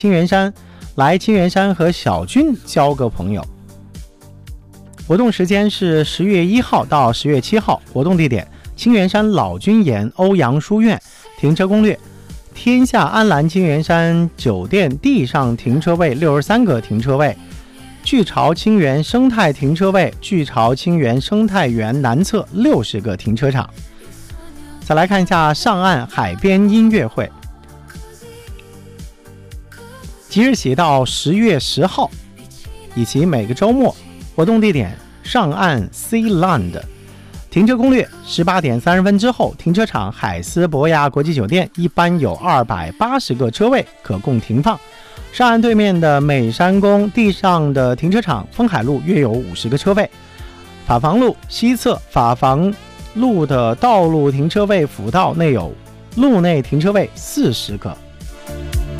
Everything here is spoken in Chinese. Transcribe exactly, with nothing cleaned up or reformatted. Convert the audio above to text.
青源山，来青源山和小军交个朋友。活动时间是十月一号到十月七号，活动地点青源山老君岩欧阳书院。停车攻略：天下安澜青源山酒店地上停车位六十三个停车位，巨潮清源生态停车位，巨潮清源生态园南侧六十个停车场。再来看一下上岸海边音乐会，即日起到十月十号，以及每个周末。活动地点上岸 Sealand。 停车攻略：十八点三十分之后，停车场海斯博亚国际酒店一般有二百八十个车位可供停放。上岸对面的美山宫地上的停车场丰海路约有五十个车位。法房路西侧法房路的道路停车位辅道内有路内停车位四十个。